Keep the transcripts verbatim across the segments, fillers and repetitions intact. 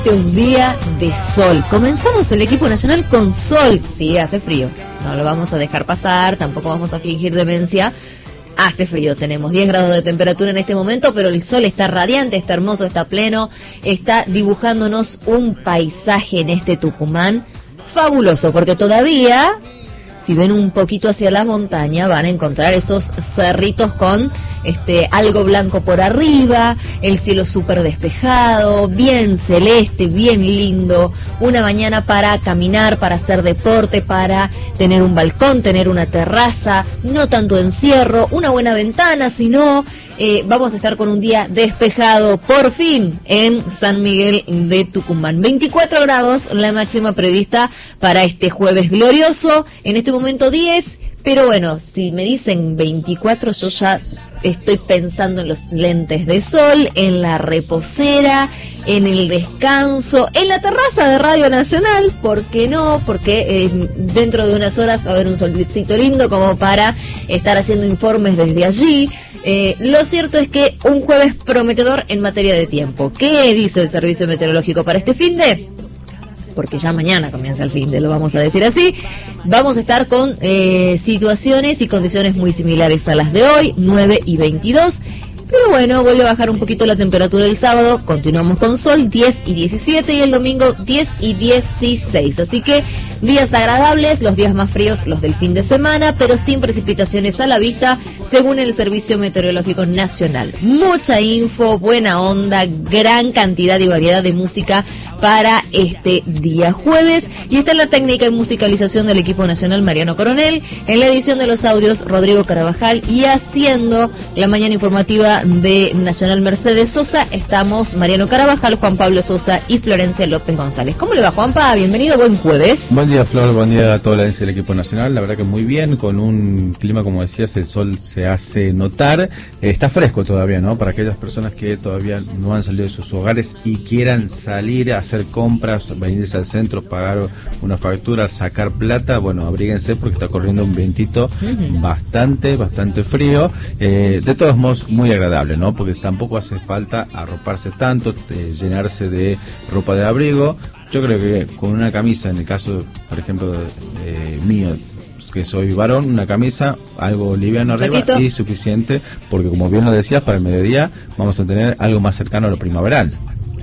Un día de sol. Comenzamos el equipo nacional con sol. Sí, hace frío. No lo vamos a dejar pasar, tampoco vamos a fingir demencia. Hace frío, tenemos diez grados de temperatura en este momento, pero el sol está radiante, está hermoso, está pleno, está dibujándonos un paisaje en este Tucumán fabuloso, porque todavía, si ven un poquito hacia la montaña, van a encontrar esos cerritos con este algo blanco por arriba, el cielo súper despejado, bien celeste, bien lindo, una mañana para caminar, para hacer deporte, para tener un balcón, tener una terraza, no tanto encierro, una buena ventana, sino eh, vamos a estar con un día despejado, por fin, en San Miguel de Tucumán. veinticuatro grados, la máxima prevista para este jueves glorioso, en este momento diez, pero bueno, si me dicen veinticuatro, yo ya estoy pensando en los lentes de sol, en la reposera, en el descanso, en la terraza de Radio Nacional, ¿por qué no? Porque eh, dentro de unas horas va a haber un solcito lindo como para estar haciendo informes desde allí. Eh, lo cierto es que un jueves prometedor en materia de tiempo. ¿Qué dice el Servicio Meteorológico para este finde? Porque ya mañana comienza el finde, lo vamos a decir así. Vamos a estar con eh, situaciones y condiciones muy similares a las de hoy, nueve y veintidós. Pero bueno, vuelve a bajar un poquito la temperatura el sábado, continuamos con sol, diez y diecisiete, y el domingo diez y dieciséis. Así que días agradables, los días más fríos, los del fin de semana, pero sin precipitaciones a la vista, según el Servicio Meteorológico Nacional. Mucha info, buena onda, gran cantidad y variedad de música para este día jueves. Y está en la técnica y musicalización del equipo nacional Mariano Coronel, en la edición de los audios Rodrigo Carabajal, y haciendo la mañana informativa de Nacional Mercedes Sosa estamos Mariano Carabajal, Juan Pablo Sosa y Florencia López González. ¿Cómo le va, Juanpa? Bienvenido, buen jueves. Buen día, Flor, buen día a toda la audiencia del equipo nacional. La verdad que muy bien, con un clima, como decías, el sol se hace notar. Eh, está fresco todavía, ¿no? Para aquellas personas que todavía no han salido de sus hogares y quieran salir a hacer compras, venirse al centro, pagar una factura, sacar plata, bueno, abríguense porque está corriendo un vientito uh-huh. bastante, bastante frío. Eh, de todos modos, muy agradable, ¿no? Porque tampoco hace falta arroparse tanto, eh, llenarse de ropa de abrigo. Yo creo que con una camisa, en el caso, por ejemplo, de, de mío, que soy varón, una camisa, algo liviano arriba Chiquito. Y suficiente, porque como bien lo decías, para el mediodía vamos a tener algo más cercano a lo primaveral.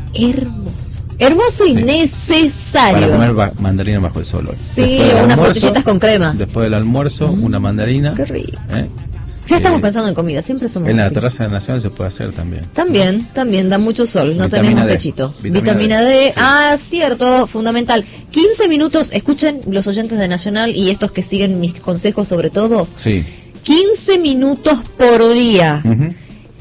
Hermoso. Hermoso y sí. necesario. Para comer ba- mandarina bajo el sol hoy. Sí, unas frutillitas con crema. Después del almuerzo, mm. una mandarina. Qué rico. ¿eh? Ya estamos eh, pensando en comida, siempre somos en así. La terraza de Nacional se puede hacer también. También, también, da mucho sol, no Vitamina tenemos D. techito. Vitamina, Vitamina D, D. D. Sí. Ah, cierto, fundamental. quince minutos, escuchen los oyentes de Nacional y estos que siguen mis consejos sobre todo. Sí. quince minutos por día. Uh-huh.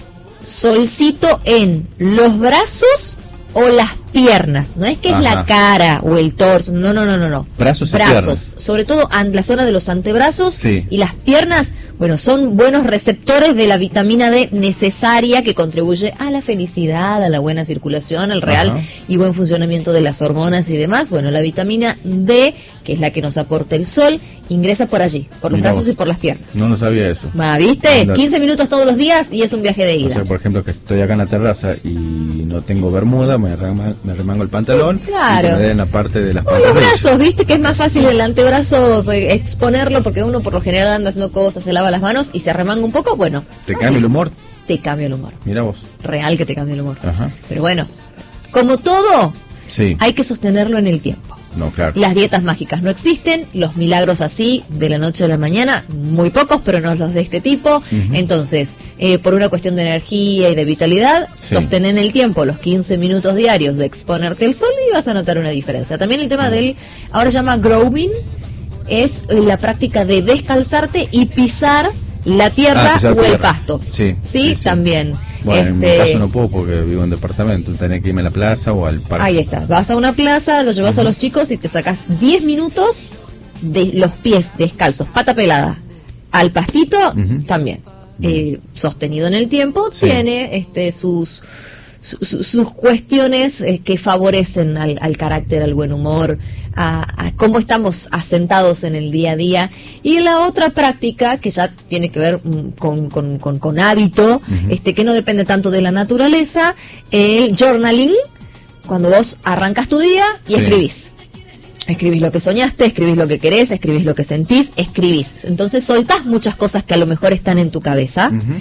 Solcito en los brazos o las piernas, no es que Ajá. es la cara o el torso, no, no, no, no, no. Brazos, brazos, sobre todo en la zona de los antebrazos sí. y las piernas, bueno, son buenos receptores de la vitamina D necesaria que contribuye a la felicidad, a la buena circulación, al real Ajá. y buen funcionamiento de las hormonas y demás. Bueno, la vitamina D, que es la que nos aporta el sol, ingresa por allí, por los Mirá brazos vos. Y por las piernas. No lo sabía eso. Va, ¿viste? Andate. quince minutos todos los días y es un viaje de ida. O sea, por ejemplo, que estoy acá en la terraza y no tengo bermuda, me remango, me remango el pantalón sí, claro. y me den la parte de las o los brazos, ¿viste? Que es más fácil el antebrazo exponerlo porque uno por lo general anda haciendo cosas, se lava las manos y se remanga un poco, bueno. ¿Te cambia okay. el humor? Te cambia el humor. Mira vos. Real que te cambia el humor. Ajá. Pero bueno, como todo, sí. hay que sostenerlo en el tiempo. No, claro. Las dietas mágicas no existen, los milagros así de la noche a la mañana, muy pocos, pero no los de este tipo. Uh-huh. Entonces, eh, por una cuestión de energía y de vitalidad, sí. sostén en el tiempo los quince minutos diarios de exponerte al sol y vas a notar una diferencia. También el tema uh-huh. del, ahora se llama grooming, es la práctica de descalzarte y pisar la tierra ah, o tierra. el pasto. Sí, ¿Sí? sí, sí. También. Bueno, este... en mi caso no puedo porque vivo en departamento, tenés que irme a la plaza o al parque. Ahí está, vas a una plaza, lo llevas uh-huh. a los chicos y te sacas diez minutos de los pies descalzos, pata pelada, al pastito uh-huh. también. Uh-huh. Eh, sostenido en el tiempo, sí. tiene este sus... Sus, sus cuestiones eh, que favorecen al, al carácter, al buen humor, a, a cómo estamos asentados en el día a día. Y la otra práctica, que ya tiene que ver mm, con, con, con, con hábito, uh-huh. este que no depende tanto de la naturaleza, el journaling, cuando vos arrancas tu día y sí. escribís. Escribís lo que soñaste, escribís lo que querés, escribís lo que sentís, escribís. Entonces soltás muchas cosas que a lo mejor están en tu cabeza uh-huh.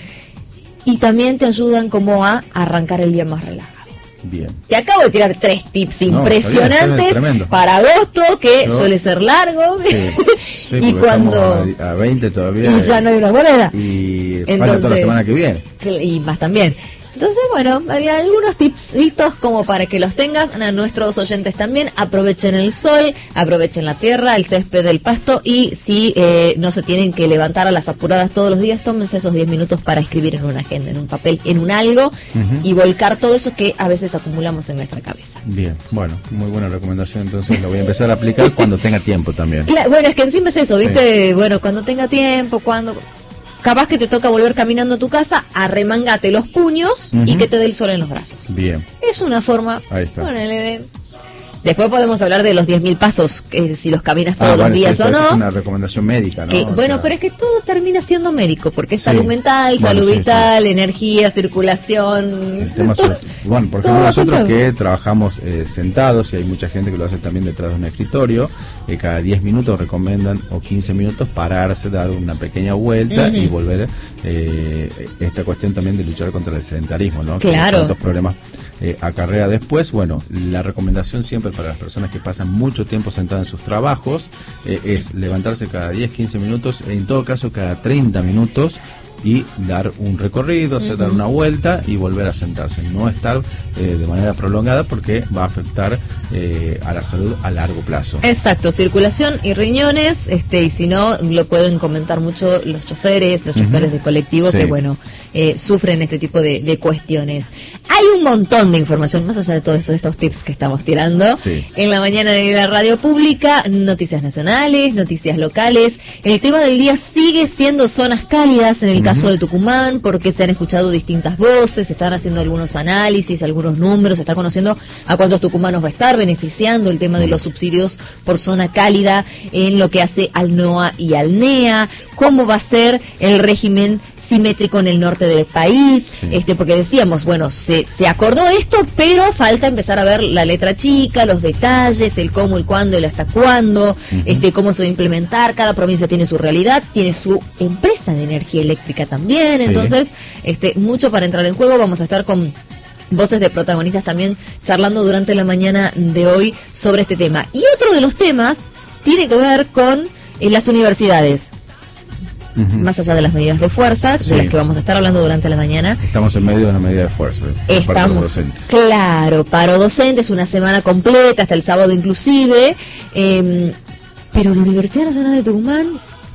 y también te ayudan como a arrancar el día más relajado. Bien. Te acabo de tirar tres tips no, impresionantes está bien, está para agosto, que Yo, suele ser largo. Sí, sí, y cuando a, a veinte todavía. Y ya no hay una moneda. Y falta toda la semana que viene. Y más también. Entonces, bueno, había algunos tipsitos como para que los tengas. A nuestros oyentes también, aprovechen el sol, aprovechen la tierra, el césped, el pasto, y si eh, no se tienen que levantar a las apuradas todos los días, tómense esos diez minutos para escribir en una agenda, en un papel, en un algo, uh-huh. y volcar todo eso que a veces acumulamos en nuestra cabeza. Bien, bueno, muy buena recomendación, entonces lo voy a empezar a aplicar cuando tenga tiempo también. Claro, bueno, es que encima es eso, ¿viste? Sí. Bueno, cuando tenga tiempo, cuando... Capaz que te toca volver caminando a tu casa, arremangate los puños uh-huh. y que te dé el sol en los brazos. Bien. Es una forma... Ahí está. Ponele de... Después podemos hablar de los diez mil pasos, que si los caminas todos ah, bueno, los días sí, o no. Es una recomendación médica, ¿no? Que, o bueno, sea... pero es que todo termina siendo médico, porque es sí. salud mental, bueno, salud sí, vital, sí. energía, circulación. El tema sobre... Bueno, por ejemplo, nosotros que trabajamos eh, sentados, y hay mucha gente que lo hace también detrás de un escritorio, eh, cada diez minutos recomiendan, o quince minutos, pararse, dar una pequeña vuelta uh-huh. y volver. Eh, esta cuestión también de luchar contra el sedentarismo, ¿no? Claro. Que tantos problemas Eh, acarrea después. Bueno, la recomendación siempre para las personas que pasan mucho tiempo sentadas en sus trabajos eh, es levantarse cada diez, quince minutos, en todo caso cada treinta minutos, y dar un recorrido, hacer, uh-huh. dar una vuelta y volver a sentarse, no estar eh, de manera prolongada, porque va a afectar eh, a la salud a largo plazo. Exacto, circulación y riñones, este y si no, lo pueden comentar mucho los choferes, los choferes uh-huh. de colectivo, sí. que bueno, eh, sufren este tipo de, de cuestiones. Hay un montón de información, más allá de todos estos tips que estamos tirando, sí. en la mañana de la radio pública, noticias nacionales, noticias locales. El tema del día sigue siendo zonas cálidas en el uh-huh. caso de Tucumán, porque se han escuchado distintas voces, se están haciendo algunos análisis, algunos números, se está conociendo a cuántos tucumanos va a estar beneficiando el tema de los subsidios por zona cálida en lo que hace al NOA y al NEA, cómo va a ser el régimen simétrico en el norte del país, sí. este porque decíamos, bueno, se, se acordó esto, pero falta empezar a ver la letra chica, los detalles, el cómo, el cuándo, el hasta cuándo, uh-huh. este cómo se va a implementar. Cada provincia tiene su realidad, tiene su empresa de energía eléctrica también, sí. entonces este mucho para entrar en juego. Vamos a estar con voces de protagonistas también charlando durante la mañana de hoy sobre este tema. Y otro de los temas tiene que ver con eh, las universidades. Uh-huh. Más allá de las medidas de fuerza, sí. de las que vamos a estar hablando durante la mañana. Estamos en medio de una medida de fuerza. Estamos, claro, paro docente, es una semana completa, hasta el sábado inclusive. Eh, pero la Universidad Nacional de Tucumán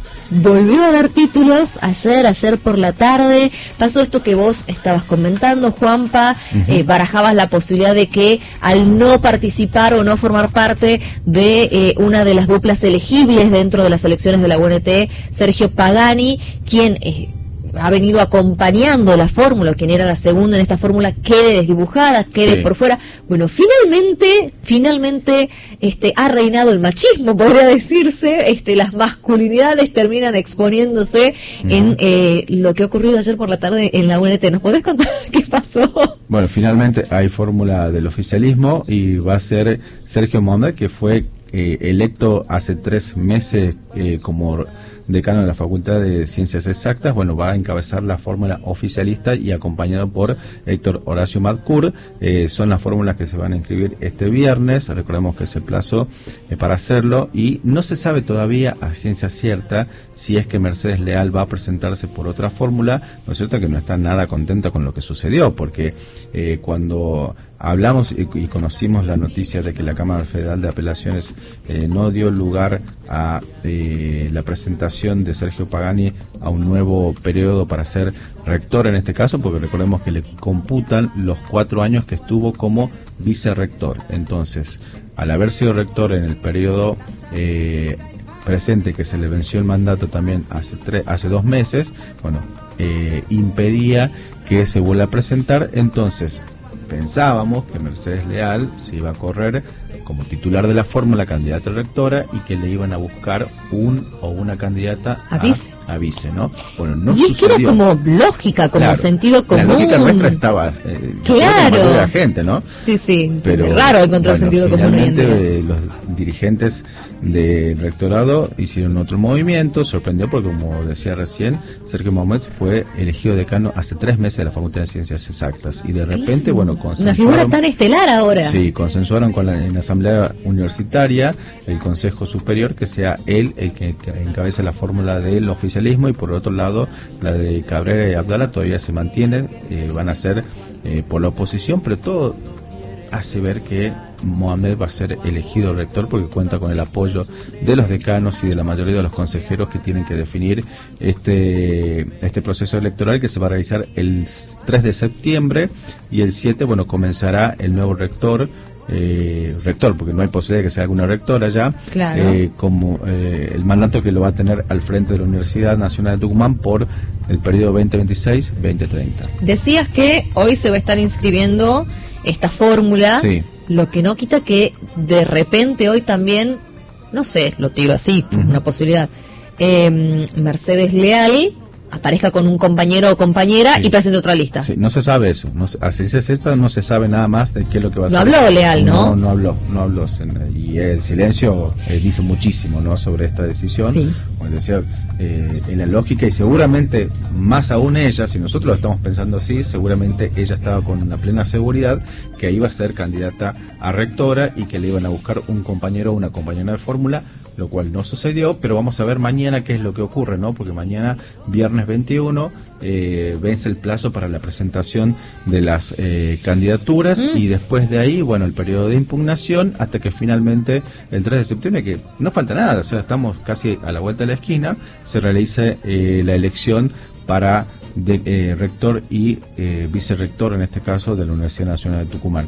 volvió a dar títulos ayer, ayer por la tarde. Pasó esto que vos estabas comentando, Juanpa, uh-huh. eh, barajabas la posibilidad de que al no participar o no formar parte de eh, una de las duplas elegibles dentro de las elecciones de la U N T, Sergio Pagani, quien... Eh, ha venido acompañando la fórmula, quien era la segunda en esta fórmula, quede desdibujada, quede sí. por fuera. Bueno, finalmente, finalmente, este, ha reinado el machismo, podría decirse, este, las masculinidades terminan exponiéndose uh-huh. en eh, lo que ha ocurrido ayer por la tarde en la U N T. ¿Nos podés contar qué pasó? Bueno, finalmente hay fórmula del oficialismo y va a ser Sergio Mohamed, que fue eh, electo hace tres meses eh, como decano de la Facultad de Ciencias Exactas. Bueno, va a encabezar la fórmula oficialista y acompañado por Héctor Horacio Madcour. Eh, son las fórmulas que se van a inscribir este viernes. Recordemos que es el plazo eh, para hacerlo, y no se sabe todavía a ciencia cierta si es que Mercedes Leal va a presentarse por otra fórmula. No es cierto que no está nada contenta con lo que sucedió, porque eh, cuando hablamos y, y conocimos la noticia de que la Cámara Federal de Apelaciones eh, no dio lugar a eh, la presentación de Sergio Pagani a un nuevo periodo para ser rector en este caso, porque recordemos que le computan los cuatro años que estuvo como vicerrector. Entonces, al haber sido rector en el periodo eh, presente, que se le venció el mandato también hace tres, hace dos meses, bueno, eh, impedía que se vuelva a presentar. Entonces, pensábamos que Mercedes Leal se iba a correr como titular de la fórmula, candidata a rectora, y que le iban a buscar un o una candidata a, a vice, a vice, ¿no? Bueno, no y sucedió. Que era como lógica, como claro, sentido común. La lógica nuestra estaba, eh, claro, de la gente, ¿no? Sí, sí. Pero es raro encontrar bueno, sentido común hoy en día. Eh, los dirigentes del rectorado hicieron otro movimiento, sorprendió porque, como decía recién, Sergio Mohamed fue elegido decano hace tres meses de la Facultad de Ciencias Exactas, y de repente, claro, bueno, consensuaron, una figura tan estelar ahora. Sí, consensuaron con la, en la Asamblea Universitaria, el Consejo Superior, que sea él el que, que encabece la fórmula del oficialismo, y por otro lado la de Cabrera y Abdala todavía se mantiene, eh, van a ser eh, por la oposición, pero todo hace ver que Mohamed va a ser elegido rector porque cuenta con el apoyo de los decanos y de la mayoría de los consejeros que tienen que definir este este proceso electoral, que se va a realizar el tres de septiembre, y el siete, bueno, comenzará el nuevo rector, eh, rector, porque no hay posibilidad de que sea alguna rectora ya, claro, eh, como eh, el mandato que lo va a tener al frente de la Universidad Nacional de Tucumán por el periodo veinte veintiséis veinte treinta. Decías que hoy se va a estar inscribiendo esta fórmula, sí, lo que no quita que de repente hoy también, no sé, lo tiro así, uh-huh, una posibilidad, eh, Mercedes Leal aparezca con un compañero o compañera, sí, y presente otra lista. Sí, no se sabe eso, no, así es esta, no se sabe nada más de qué es lo que va a no hacer. No habló Leal, ¿no? No, no habló, no habló, y el silencio eh, dice muchísimo, ¿no?, sobre esta decisión. Sí. Como decía, eh, en la lógica, y seguramente más aún ella, si nosotros lo estamos pensando así, seguramente ella estaba con una plena seguridad que iba a ser candidata a rectora y que le iban a buscar un compañero o una compañera de fórmula, lo cual no sucedió, pero vamos a ver mañana qué es lo que ocurre, ¿no? Porque mañana, viernes veintiuno, eh, vence el plazo para la presentación de las eh, candidaturas, mm. y después de ahí, bueno, el periodo de impugnación, hasta que finalmente el tres de septiembre, que no falta nada, o sea, estamos casi a la vuelta de la esquina, se realice eh, la elección para de, eh, rector y eh, vicerrector, en este caso, de la Universidad Nacional de Tucumán.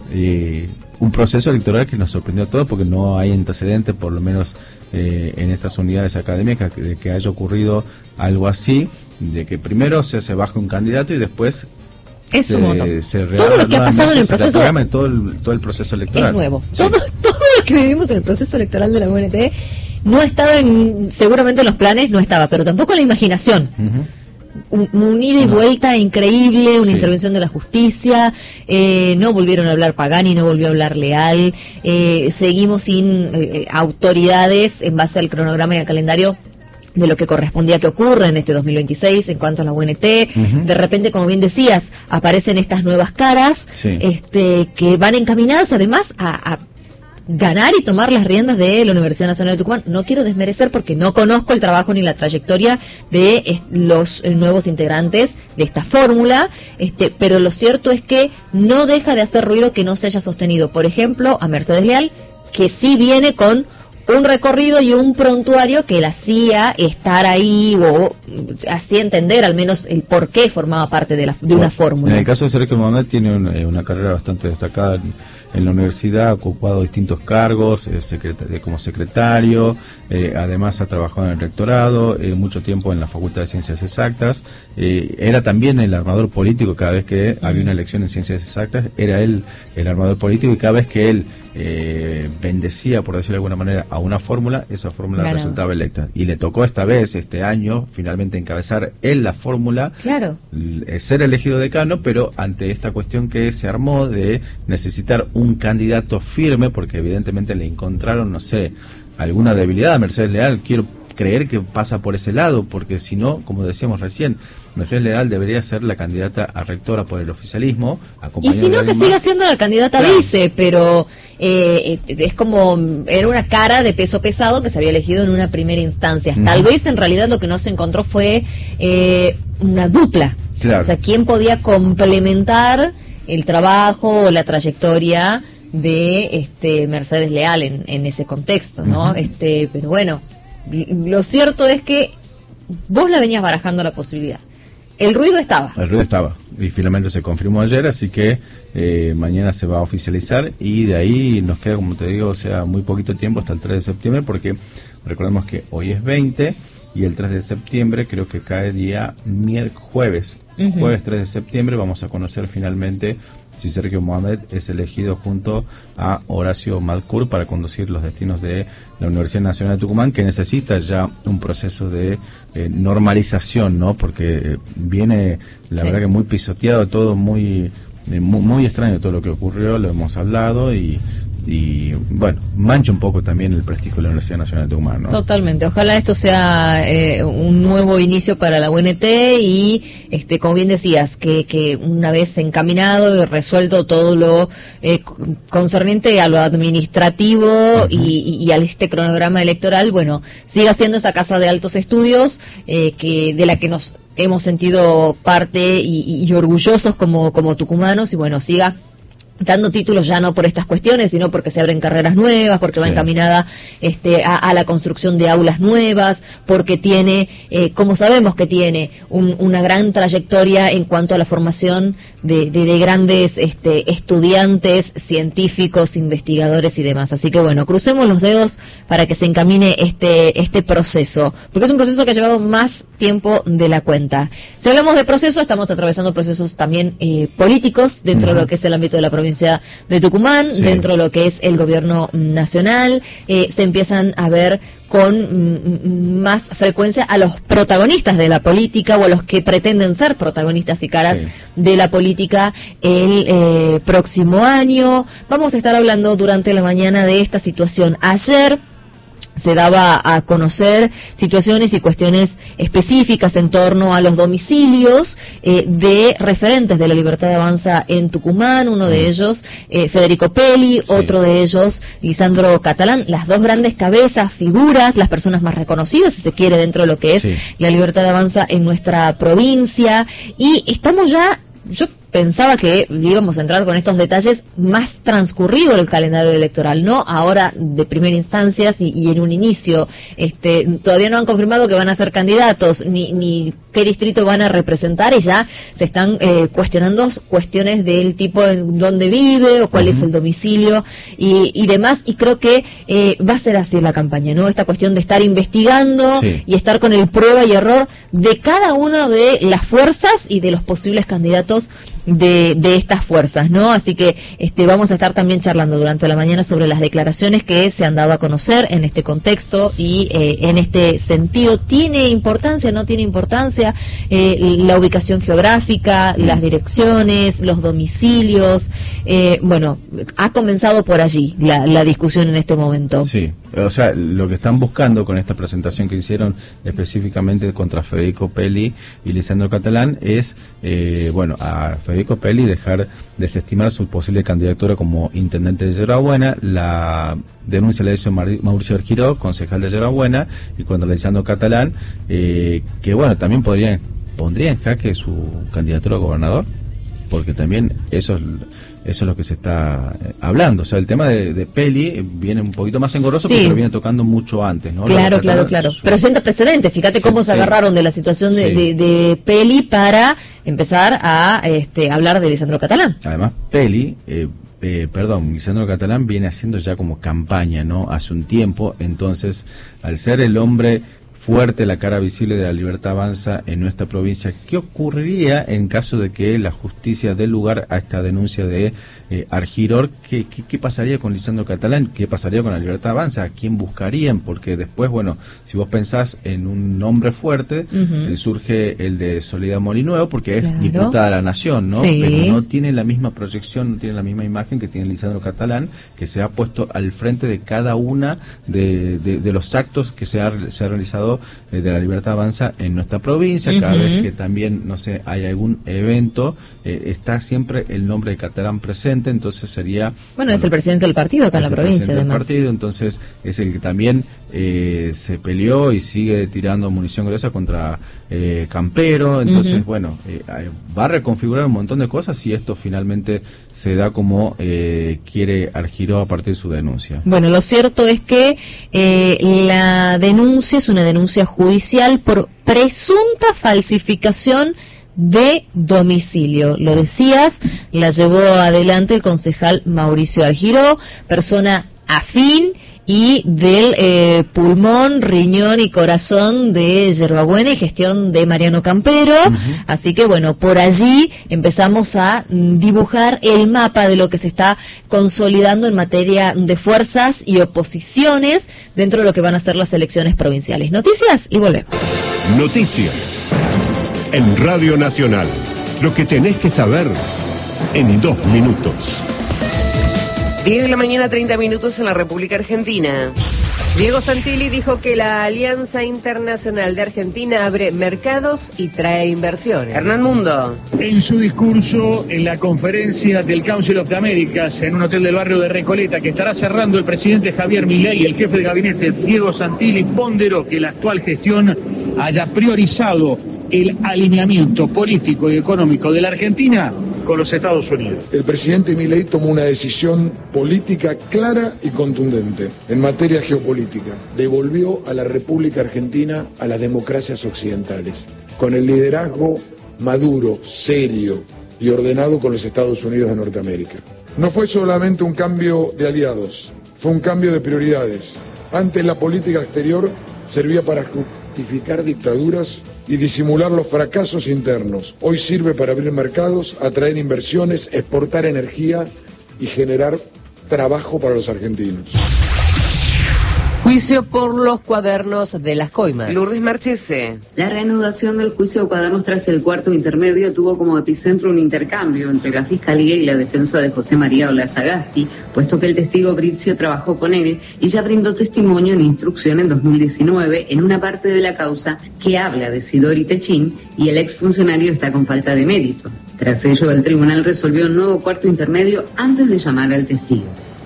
Eh, un proceso electoral que nos sorprendió a todos porque no hay antecedentes, por lo menos eh, en estas unidades académicas, de que haya ocurrido algo así, de que primero se, se baje un candidato y después es se, un se todo lo que ha pasado en el proceso todo el, todo el proceso electoral es nuevo. Sí. Todo, todo lo que vivimos en el proceso electoral de la U N T no estaba en, seguramente en los planes no estaba, pero tampoco en la imaginación. Uh-huh. Un, un ida y no. vuelta increíble, una sí. intervención de la justicia, eh, no volvieron a hablar Pagani, no volvió a hablar Leal, eh, seguimos sin eh, autoridades en base al cronograma y al calendario de lo que correspondía que ocurra en este dos mil veintiséis en cuanto a la U N T. Uh-huh. De repente, como bien decías, aparecen estas nuevas caras, sí. este que van encaminadas además a, a ganar y tomar las riendas de la Universidad Nacional de Tucumán. No quiero desmerecer porque no conozco el trabajo ni la trayectoria de est- los eh, nuevos integrantes de esta fórmula, este, pero lo cierto es que no deja de hacer ruido que no se haya sostenido, por ejemplo, a Mercedes Leal, que sí viene con un recorrido y un prontuario que la hacía estar ahí o hacía entender al menos el por qué formaba parte de, la, de una fórmula. En el caso de Sergio Mohamed tiene un, eh, una carrera bastante destacada en, en la universidad, ha ocupado distintos cargos, eh, secret- como secretario, eh, además ha trabajado en el rectorado, eh, mucho tiempo en la Facultad de Ciencias Exactas, eh, era también el armador político cada vez que uh-huh. había una elección en Ciencias Exactas, era él el armador político, y cada vez que él eh, bendecía, por decirlo de alguna manera, a una fórmula, esa fórmula Ganado. resultaba electa. Y le tocó esta vez, este año, finalmente encabezar él la fórmula, claro. l- ser elegido decano, pero ante esta cuestión que se armó de necesitar un candidato firme, porque evidentemente le encontraron, no sé, alguna debilidad a Mercedes Leal. Quiero creer que pasa por ese lado, porque si no, como decíamos recién, Mercedes Leal debería ser la candidata a rectora por el oficialismo. Y si no, que siga siendo la candidata claro. vice, pero eh, es como, era una cara de peso pesado que se había elegido en una primera instancia. Uh-huh. Tal vez en realidad lo que no se encontró fue eh, una dupla. Claro. O sea, ¿quién podía complementar el trabajo o la trayectoria de este Mercedes Leal en, en ese contexto, ¿no? Uh-huh. Este, pero bueno, lo cierto es que vos la venías barajando la posibilidad. El ruido estaba. El ruido estaba. Y finalmente se confirmó ayer, así que eh, mañana se va a oficializar y de ahí nos queda, como te digo, o sea, muy poquito tiempo hasta el tres de septiembre, porque recordemos que hoy es veinte y el tres de septiembre creo que cae día miércoles, jueves. Uh-huh. Jueves tres de septiembre vamos a conocer finalmente si Sergio Mohamed es elegido junto a Horacio Madcour para conducir los destinos de la Universidad Nacional de Tucumán, que necesita ya un proceso de eh, normalización, ¿no? Porque eh, viene, la sí. verdad que muy pisoteado, todo muy, eh, muy, muy extraño todo lo que ocurrió, lo hemos hablado y... y bueno, mancha un poco también el prestigio de la Universidad Nacional de Tucumán, ¿no? Totalmente, ojalá esto sea eh, un nuevo inicio para la U N T y, este, como bien decías, que, que una vez encaminado y resuelto todo lo eh, concerniente a lo administrativo uh-huh. y, y a este cronograma electoral, bueno, siga siendo esa casa de altos estudios eh, que de la que nos hemos sentido parte y, y orgullosos como, como tucumanos, y bueno, siga dando títulos ya no por estas cuestiones, sino porque se abren carreras nuevas, porque sí. va encaminada este, a, a la construcción de aulas nuevas, porque tiene, eh, como sabemos que tiene, un, una gran trayectoria en cuanto a la formación de, de, de grandes este, estudiantes, científicos, investigadores y demás. Así que bueno, crucemos los dedos para que se encamine este, este proceso, porque es un proceso que ha llevado más tiempo de la cuenta. Si hablamos de proceso, estamos atravesando procesos también eh, políticos dentro uh-huh. de lo que es el ámbito de la provincia de Tucumán, sí. dentro de lo que es el gobierno nacional, eh, se empiezan a ver con mm, más frecuencia a los protagonistas de la política o a los que pretenden ser protagonistas y caras sí. de la política el eh, próximo año. Vamos a estar hablando durante la mañana de esta situación. Ayer se daba a conocer situaciones y cuestiones específicas en torno a los domicilios eh, de referentes de la Libertad Avanza en Tucumán, uno de ellos eh, Federico Pelli, sí. otro de ellos Lisandro Catalán, las dos grandes cabezas, figuras, las personas más reconocidas, si se quiere, dentro de lo que es sí. la Libertad Avanza en nuestra provincia, y estamos ya, yo pensaba que íbamos a entrar con estos detalles más transcurrido el calendario electoral, no ahora de primera instancia y, y en un inicio. Este, todavía no han confirmado que van a ser candidatos, ni, ni qué distrito van a representar, y ya se están eh, cuestionando cuestiones del tipo en dónde vive o cuál uh-huh. es el domicilio y, y demás, y creo que eh, va a ser así la campaña, ¿no? Esta cuestión de estar investigando sí. y estar con el prueba y error de cada una de las fuerzas y de los posibles candidatos de, de estas fuerzas, ¿no? Así que este vamos a estar también charlando durante la mañana sobre las declaraciones que se han dado a conocer en este contexto y eh, en este sentido. ¿Tiene importancia? ¿No tiene importancia? Eh, la ubicación geográfica, las direcciones, los domicilios, eh, bueno, ha comenzado por allí la, la discusión en este momento. Sí, o sea, lo que están buscando con esta presentación que hicieron específicamente contra Federico Pelli y Lisandro Catalán es, eh, bueno, a Federico Pelli dejar desestimar su posible candidatura como intendente de Yerba Buena. La denuncia la hizo Mauricio Argiró, concejal de Yerba Buena, y contra Lisandro Catalán, eh, que bueno, también podría, pondría en jaque su candidatura a gobernador, porque también eso es, eso es lo que se está hablando. O sea, el tema de, de Pelli viene un poquito más engorroso sí. porque lo viene tocando mucho antes, ¿no? Claro, claro, claro. Pero sienta precedentes. Fíjate sí, cómo se sí. agarraron de la situación de, sí. de, de Pelli para empezar a este, hablar de Lisandro Catalán. Además, Pelli... Eh, Eh, perdón, Lisandro Catalán viene haciendo ya como campaña, ¿no? Hace un tiempo, entonces, al ser el hombre fuerte, la cara visible de la Libertad Avanza en nuestra provincia, ¿qué ocurriría en caso de que la justicia dé lugar a esta denuncia de eh, Argiró? ¿Qué, qué, ¿Qué pasaría con Lisandro Catalán? ¿Qué pasaría con la Libertad Avanza? ¿A quién buscarían? Porque después, bueno, si vos pensás en un nombre fuerte, uh-huh. eh, surge el de Soledad Molinuevo, porque es claro. diputada de la Nación, ¿no? Sí. Pero no tiene la misma proyección, no tiene la misma imagen que tiene Lisandro Catalán, que se ha puesto al frente de cada una de, de, de los actos que se ha, se ha realizado de la Libertad Avanza en nuestra provincia. Uh-huh. Cada vez que también, no sé, hay algún evento, eh, está siempre el nombre de Catalán presente, entonces sería... Bueno, bueno es el presidente del partido acá en la provincia, además. Del partido, entonces es el que también eh, se peleó y sigue tirando munición gruesa contra eh, Campero, entonces, uh-huh. bueno, eh, va a reconfigurar un montón de cosas si esto finalmente se da como eh, quiere Argiró a partir de su denuncia. Bueno, lo cierto es que eh, la denuncia es una denuncia judicial por presunta falsificación de domicilio. Lo decías, la llevó adelante el concejal Mauricio Argiró, persona afín y del eh, pulmón, riñón y corazón de Yerbabuena y gestión de Mariano Campero. Uh-huh. Así que bueno, por allí empezamos a dibujar el mapa de lo que se está consolidando en materia de fuerzas y oposiciones dentro de lo que van a ser las elecciones provinciales. Noticias y volvemos. Noticias en Radio Nacional. Lo que tenés que saber en dos minutos. diez de la mañana, treinta minutos en la República Argentina. Diego Santilli dijo que la Alianza Internacional de Argentina abre mercados y trae inversiones. Hernán Mundo. En su discurso en la conferencia del Council of the Americas en un hotel del barrio de Recoleta que estará cerrando el presidente Javier Milei, el jefe de gabinete Diego Santilli ponderó que la actual gestión haya priorizado el alineamiento político y económico de la Argentina con los Estados Unidos. El presidente Milei tomó una decisión política clara y contundente en materia geopolítica. Devolvió a la República Argentina a las democracias occidentales, con el liderazgo maduro, serio y ordenado con los Estados Unidos de Norteamérica. No fue solamente un cambio de aliados, fue un cambio de prioridades. Antes la política exterior servía para justificar dictaduras y disimular los fracasos internos. Hoy sirve para abrir mercados, atraer inversiones, exportar energía y generar trabajo para los argentinos. Juicio por los cuadernos de las coimas. Lourdes Marchese. La reanudación del juicio de cuadernos tras el cuarto intermedio tuvo como epicentro un intercambio entre la Fiscalía y la defensa de José María Olazagasti, puesto que el testigo Brizio trabajó con él y ya brindó testimonio en instrucción en dos mil diecinueve en una parte de la causa que habla de Sidori Techín y el exfuncionario está con falta de mérito. Tras ello, el tribunal resolvió un nuevo cuarto intermedio antes de llamar al testigo.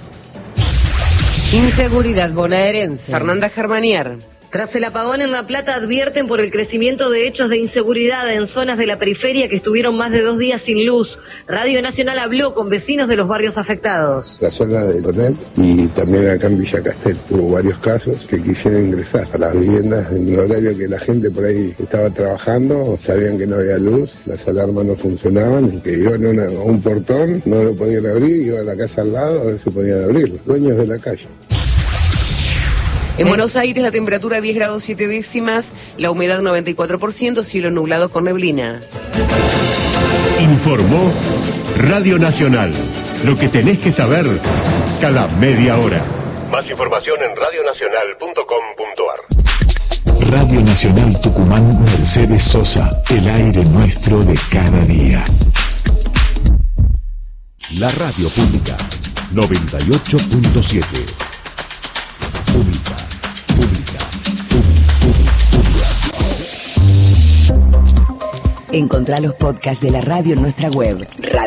Inseguridad bonaerense. Fernanda Germanier. Tras el apagón en La Plata advierten por el crecimiento de hechos de inseguridad en zonas de la periferia que estuvieron más de dos días sin luz. Radio Nacional habló con vecinos de los barrios afectados. La zona de Conet y también acá en Villa Castel hubo varios casos que quisieron ingresar a las viviendas en un horario que la gente por ahí estaba trabajando, sabían que no había luz, las alarmas no funcionaban, y que iban a, una, a un portón, no lo podían abrir, iban a la casa al lado a ver si podían abrir, los dueños de la calle. En Buenos Aires la temperatura diez grados siete décimas, la humedad noventa y cuatro por ciento, cielo nublado con neblina. Informó Radio Nacional. Lo que tenés que saber cada media hora. Más información en radio nacional punto com punto a r. Radio Nacional Tucumán, Mercedes Sosa, el aire nuestro de cada día. La radio pública, noventa y ocho punto siete. Pública, pública, pública, pública. Encontrá los podcasts de la radio en nuestra web.